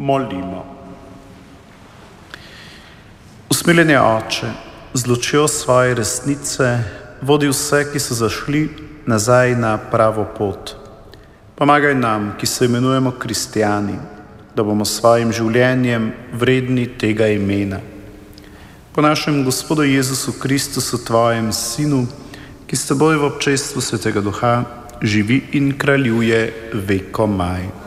Molimo. Usmiljeni Oče, z lučjo svoje resnice vodi vse, ki so zašli nazaj na pravo pot. Pomagaj nam, ki se imenujemo kristijani, da bomo s svojim življenjem vredni tega imena. Po našem Gospodu Jezusu Kristusu, tvojem Sinu, ki s teboj v občestvu Svetega Duha živi in kraljuje vekomaj.